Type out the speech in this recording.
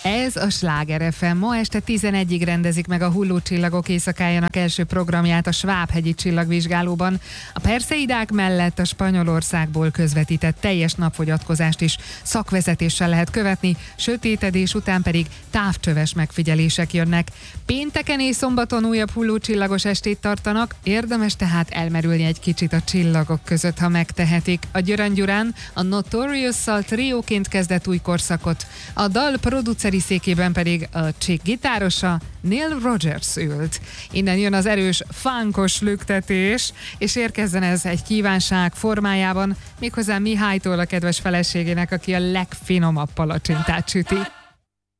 Ez a Sláger FM. Ma este 11-ig rendezik meg a Hullócsillagok éjszakájának első programját a Svábhegyi csillagvizsgálóban. A perseidák mellett a Spanyolországból közvetített teljes napfogyatkozást is szakvezetéssel lehet követni, sötétedés után pedig távcsöves megfigyelések jönnek. Pénteken és szombaton újabb hullócsillagos estét tartanak, érdemes tehát elmerülni egy kicsit a csillagok között, ha megtehetik. A Győrön Gyurán a Notorious-szal trióként kezdett új korszakot, a dal produceri székében pedig a Chick gitárosa Neil Rogers ült. Innen jön az erős funkos lüktetés, és érkezzen ez egy kívánság formájában, méghozzá Mihálytól, a kedves feleségének, aki a legfinomabb palacsintát süti.